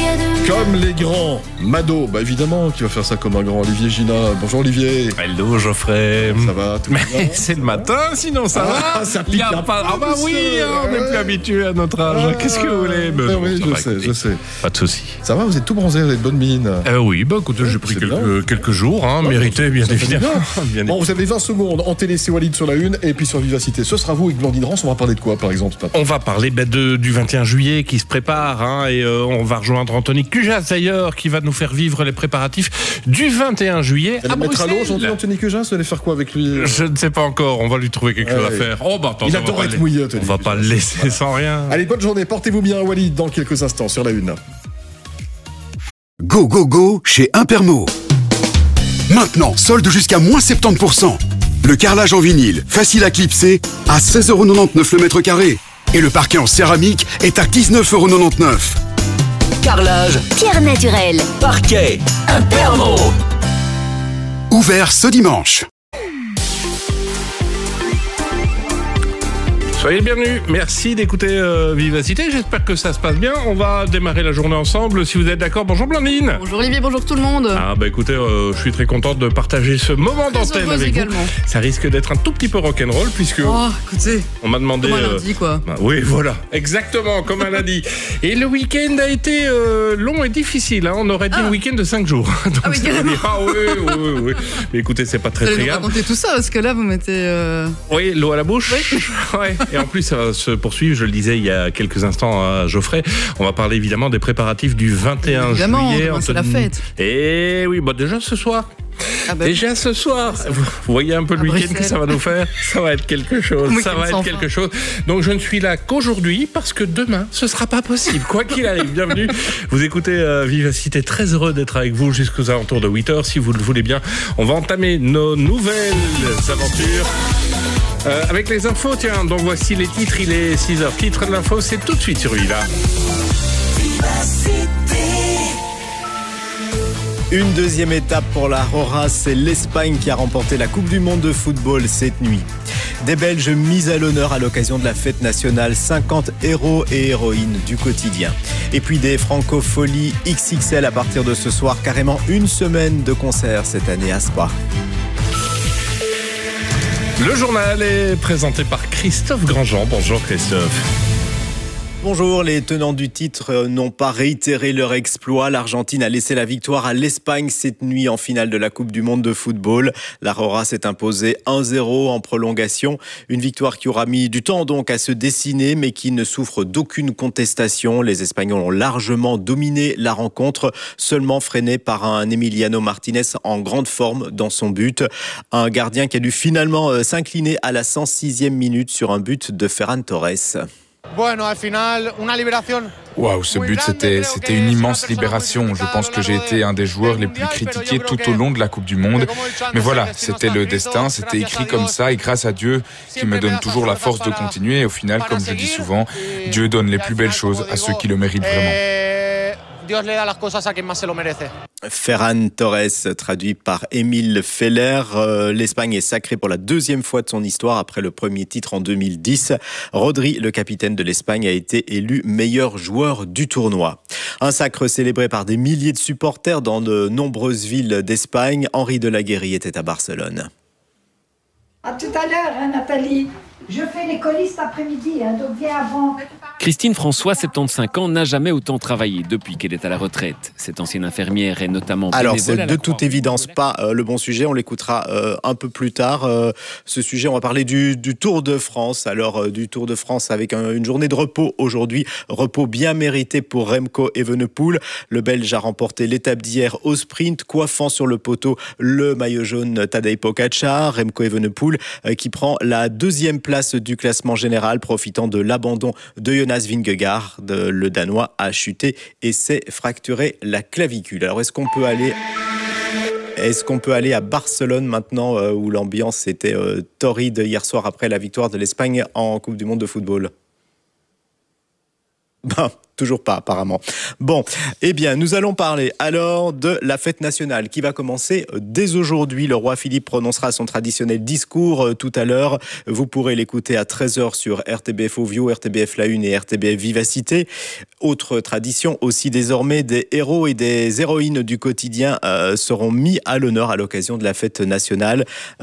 Comme les grands. Mado, bah évidemment qui va faire ça comme un grand. Olivier Gina. Bonjour Olivier. Hello Geoffrey. Ça va, tout va bien? C'est le matin, sinon ça va. Ça pique un peu. Ah bah oui, on n'est plus habitué à notre âge. Qu'est-ce que vous voulez? Oui, je sais. Pas de soucis. Ça va, vous êtes tout bronzé, vous avez de bonne mine. Oui, bah écoutez, j'ai pris quelques jours, mérité bien évidemment. Bon, vous avez 20 secondes en télé, c'est Walid sur la une, et puis sur Vivacité. Ce sera vous avec Blandine Rance. On va parler de quoi, par exemple? On va parler du 21 juillet qui se prépare, et on va rejoindre Anthony Cujas d'ailleurs, qui va nous faire vivre les préparatifs du 21 juillet à Bruxelles. Mettre à l'eau aujourd'hui, Anthony Cujas, vous allez faire quoi avec lui? Je ne sais pas encore, on va lui trouver quelque chose à faire. Oh bah attends, il adore être mouillé. On va pas le laisser sans rien. Allez, bonne journée, portez-vous bien, Walid, dans quelques instants sur la une. Go, go, go chez Impermo. Maintenant, solde jusqu'à moins 70%. Le carrelage en vinyle, facile à clipser, à 16,99€ le mètre carré. Et le parquet en céramique est à 19,99€. Carrelage, pierre naturelle, parquet, Impermo. Ouvert ce dimanche. Soyez bienvenus, merci d'écouter Vivacité, j'espère que ça se passe bien. On va démarrer la journée ensemble, si vous êtes d'accord. Bonjour Blandine. Bonjour Olivier, bonjour tout le monde. Ah bah écoutez, je suis très contente de partager ce moment d'antenne avec également. vous. Ça risque d'être un tout petit peu rock'n'roll puisque écoutez, on m'a demandé... comme un lundi quoi. Bah, oui voilà, exactement comme un lundi. Et le week-end a été long et difficile, on aurait dit un week-end de 5 jours. Donc, oui, carrément. Oui. Mais écoutez, c'est pas très grave. Vous grave. allez nous raconter tout ça parce que là vous mettez... Oui, l'eau à la bouche. Oui. Ouais. Et en plus, ça va se poursuivre, je le disais il y a quelques instants à Geoffrey. On va parler évidemment des préparatifs du 21 juillet. C'est la fête. Et oui, déjà ce soir. Déjà ce soir, vous voyez un peu le week-end que ça va nous faire. Ça va être quelque chose. Donc je ne suis là qu'aujourd'hui parce que demain ce sera pas possible. Quoi qu'il arrive, bienvenue. Vous écoutez Vivacité, très heureux d'être avec vous jusqu'aux alentours de 8h. Si vous le voulez bien, on va entamer nos nouvelles aventures. Avec les infos, tiens, donc voici les titres, il est 6h. Titre de l'info, c'est tout de suite sur Viva. Une deuxième étape pour la Rora, c'est l'Espagne qui a remporté la Coupe du Monde de football cette nuit. Des Belges mis à l'honneur à l'occasion de la fête nationale, 50 héros et héroïnes du quotidien. Et puis des francopholies XXL à partir de ce soir, carrément une semaine de concerts cette année à Spa. Le journal est présenté par Christophe Grandjean. Bonjour Christophe. Bonjour, les tenants du titre n'ont pas réitéré leur exploit. L'Argentine a laissé la victoire à l'Espagne cette nuit en finale de la Coupe du Monde de football. La Rora s'est imposée 1-0 en prolongation. Une victoire qui aura mis du temps donc à se dessiner, mais qui ne souffre d'aucune contestation. Les Espagnols ont largement dominé la rencontre, seulement freiné par un Emiliano Martinez en grande forme dans son but. Un gardien qui a dû finalement s'incliner à la 106e minute sur un but de Ferran Torres. Waouh, ce but, c'était une immense libération. Je pense que j'ai été un des joueurs les plus critiqués tout au long de la Coupe du Monde. Mais voilà, c'était le destin, c'était écrit comme ça. Et grâce à Dieu, qui me donne toujours la force de continuer. Et au final, comme je dis souvent, Dieu donne les plus belles choses à ceux qui le méritent vraiment. Ferran Torres, traduit par Émile Feller. L'Espagne est sacrée pour la deuxième fois de son histoire après le premier titre en 2010. Rodri, le capitaine de l'Espagne, a été élu meilleur joueur du tournoi. Un sacre célébré par des milliers de supporters dans de nombreuses villes d'Espagne. Henri de la Guérie était à Barcelone. À tout à l'heure, Nathalie. Je fais les colis cet après-midi, donc viens avant. Christine François, 75 ans, n'a jamais autant travaillé depuis qu'elle est à la retraite. Cette ancienne infirmière est notamment bénévole. Alors, c'est de toute évidence pas le bon sujet. On l'écoutera un peu plus tard. Ce sujet, on va parler du Tour de France. Alors, du Tour de France avec une journée de repos aujourd'hui. Repos bien mérité pour Remco Evenepoel. Le Belge a remporté l'étape d'hier au sprint, coiffant sur le poteau le maillot jaune Tadej Pogačar. Remco Evenepoel qui prend la deuxième place du classement général, profitant de l'abandon de Jonas Vingegaard. Le Danois a chuté et s'est fracturé la clavicule. Alors, est-ce qu'on peut aller à Barcelone maintenant, où l'ambiance était torride hier soir après la victoire de l'Espagne en Coupe du Monde de football? toujours pas apparemment. Bon, eh bien, nous allons parler alors de la fête nationale qui va commencer dès aujourd'hui. Le roi Philippe prononcera son traditionnel discours tout à l'heure. Vous pourrez l'écouter à 13h sur RTBF Ovio, RTBF La Une et RTBF Vivacité. Autre tradition aussi désormais, des héros et des héroïnes du quotidien seront mis à l'honneur à l'occasion de la fête nationale.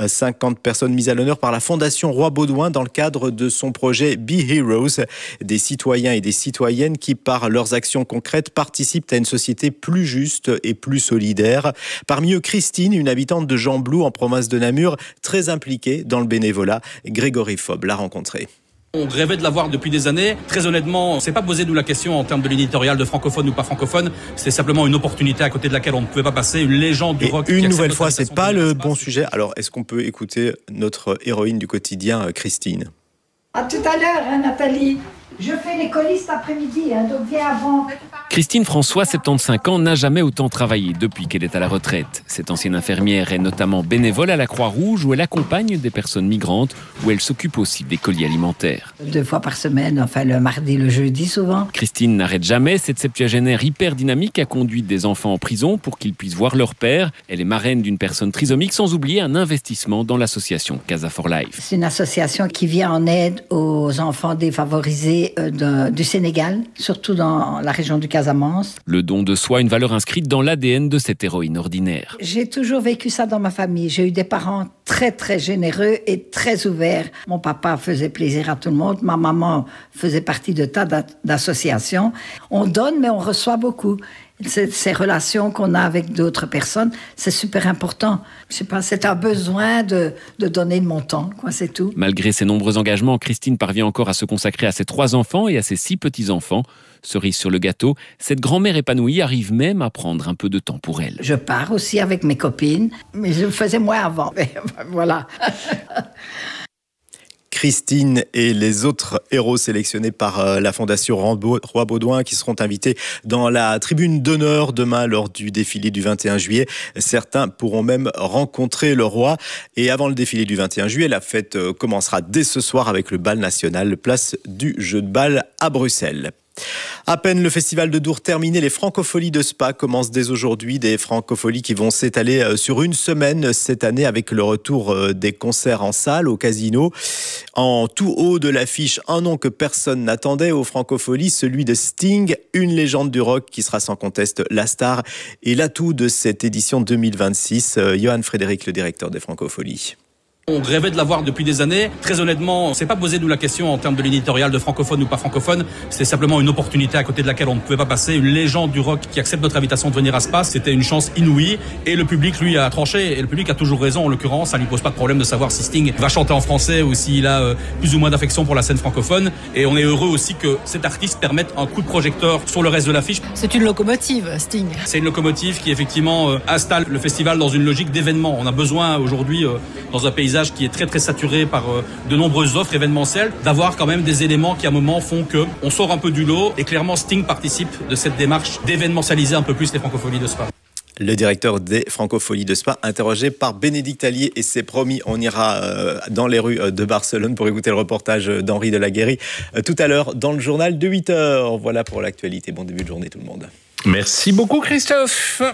50 personnes mises à l'honneur par la Fondation Roi Baudouin dans le cadre de son projet Be Heroes. Des citoyens et des citoyennes qui, par leurs actions concrètes, participent à une société plus juste et plus solidaire. Parmi eux, Christine, une habitante de Gembloux en province de Namur, très impliquée dans le bénévolat. Grégory Fob l'a rencontrée. On rêvait de l'avoir depuis des années. Très honnêtement, on ne s'est pas posé nous la question en termes de ligne éditoriale de francophone ou pas francophone. C'était simplement une opportunité à côté de laquelle on ne pouvait pas passer. Une légende du rock. Une nouvelle fois, c'est pas le bon sujet. Alors, est-ce qu'on peut écouter notre héroïne du quotidien, Christine ? À tout à l'heure, Nathalie. Je fais les colis cet après-midi, donc viens avant. Christine François, 75 ans, n'a jamais autant travaillé depuis qu'elle est à la retraite. Cette ancienne infirmière est notamment bénévole à la Croix-Rouge où elle accompagne des personnes migrantes, où elle s'occupe aussi des colis alimentaires. 2 fois par semaine, enfin le mardi, le jeudi souvent. Christine n'arrête jamais. Cette septuagénaire hyper dynamique a conduit des enfants en prison pour qu'ils puissent voir leur père. Elle est marraine d'une personne trisomique, sans oublier un investissement dans l'association Casa for Life. C'est une association qui vient en aide aux enfants défavorisés du Sénégal, surtout dans la région du Casamance. Le don de soi, une valeur inscrite dans l'ADN de cette héroïne ordinaire. J'ai toujours vécu ça dans ma famille. J'ai eu des parents très très généreux et très ouverts. Mon papa faisait plaisir à tout le monde. Ma maman faisait partie de tas d'associations. On donne, mais on reçoit beaucoup. Ces relations qu'on a avec d'autres personnes, c'est super important. Je sais pas, c'est un besoin de donner de mon temps, quoi, c'est tout. Malgré ses nombreux engagements, Christine parvient encore à se consacrer à ses 3 enfants et à ses 6 petits-enfants. Cerise sur le gâteau, cette grand-mère épanouie arrive même à prendre un peu de temps pour elle. Je pars aussi avec mes copines, mais je le faisais moins avant. Mais voilà. Christine et les autres héros sélectionnés par la Fondation Roi Baudouin qui seront invités dans la tribune d'honneur demain lors du défilé du 21 juillet. Certains pourront même rencontrer le roi. Et avant le défilé du 21 juillet, la fête commencera dès ce soir avec le bal national, place du jeu de bal à Bruxelles. À peine le festival de Dour terminé, les Francopholies de Spa commencent dès aujourd'hui. Des Francopholies qui vont s'étaler sur une semaine cette année avec le retour des concerts en salle, au casino. En tout haut de l'affiche, un nom que personne n'attendait aux Francopholies, celui de Sting, une légende du rock qui sera sans conteste la star et l'atout de cette édition 2026. Johan Frédéric, le directeur des Francopholies. On rêvait de l'avoir depuis des années. Très honnêtement, on ne s'est pas posé nous la question en termes de ligne éditoriale de francophone ou pas francophone. C'était simplement une opportunité à côté de laquelle on ne pouvait pas passer. Une légende du rock qui accepte notre invitation de venir à Spa. C'était une chance inouïe. Et le public, lui, a tranché. Et le public a toujours raison. En l'occurrence, ça lui pose pas de problème de savoir si Sting va chanter en français ou s'il a plus ou moins d'affection pour la scène francophone. Et on est heureux aussi que cet artiste permette un coup de projecteur sur le reste de l'affiche. C'est une locomotive, Sting. C'est une locomotive qui, effectivement, installe le festival dans une logique d'événement. On a besoin aujourd'hui, dans un paysage qui est très, très saturé par de nombreuses offres événementielles, d'avoir quand même des éléments qui à un moment font que on sort un peu du lot et clairement Sting participe de cette démarche d'événementialiser un peu plus les Francopholies de Spa. Le directeur des Francopholies de Spa, interrogé par Bénédicte Allier, et c'est promis, on ira dans les rues de Barcelone pour écouter le reportage d'Henri Delaguérie tout à l'heure dans le journal de 8h. Voilà pour l'actualité. Bon début de journée tout le monde. Merci beaucoup Christophe.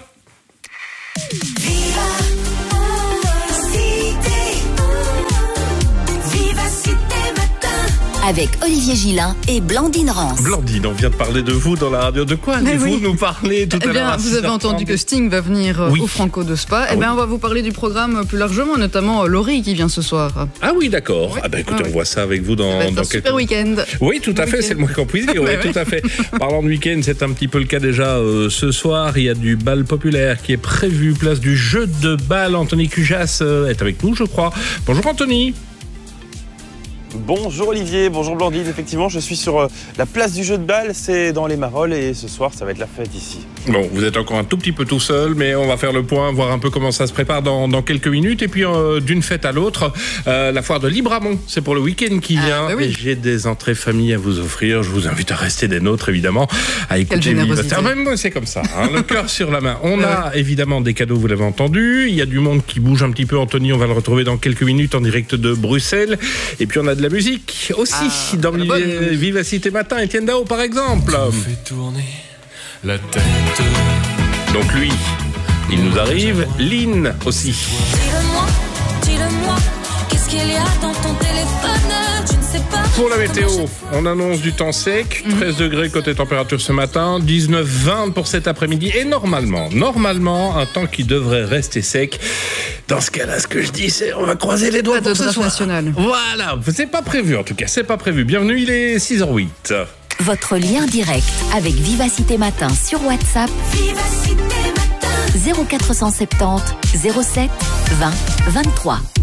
Avec Olivier Gillin et Blandine Rance. Blandine, on vient de parler de vous dans la radio. De quoi allez-vous nous parler tout à l'heure? Vous avez entendu que Sting va venir au Franco de Spa. On va vous parler du programme plus largement, notamment Laurie qui vient ce soir. Ah oui, d'accord. Oui. Écoutez, on voit ça avec vous dans quelques... super week-end. Oui, tout à fait, c'est le moins qu'on puisse dire. Oui, tout à fait. Parlant de week-end, c'est un petit peu le cas déjà ce soir. Il y a du bal populaire qui est prévu, place du jeu de bal. Anthony Cujas est avec nous, je crois. Bonjour Anthony. Bonjour Olivier, bonjour Blandine. Effectivement, je suis sur la place du jeu de balle, c'est dans les Marolles et ce soir, ça va être la fête ici. Bon, vous êtes encore un tout petit peu tout seul, mais on va faire le point, voir un peu comment ça se prépare dans quelques minutes. Et puis, d'une fête à l'autre, la foire de Libramont, c'est pour le week-end qui vient. Bah oui. Et j'ai des entrées famille à vous offrir. Je vous invite à rester des nôtres, évidemment, à écouter Vivacité. Même moi, c'est comme ça, hein, le cœur sur la main. On a évidemment des cadeaux, vous l'avez entendu. Il y a du monde qui bouge un petit peu. Anthony, on va le retrouver dans quelques minutes en direct de Bruxelles. Et puis, on a de la musique aussi dans Vivacité Matin. Étienne Dao par exemple. Fait tourner la tête. Donc lui, il nous arrive. Lynn aussi. Dis-le-moi, qu'est-ce qu'il y a dans ton téléphone? Tu ne sais pas. Pour la météo, on annonce du temps sec, 13 degrés côté température ce matin, 19-20 pour cet après-midi et normalement, un temps qui devrait rester sec. Dans ce cas-là, ce que je dis, c'est on va croiser les doigts pour ce soir. National. Voilà, c'est pas prévu en tout cas, c'est pas prévu. Bienvenue, il est 6h08. Votre lien direct avec Vivacité Matin sur WhatsApp. Vivacité Matin. 0470 07 20 23.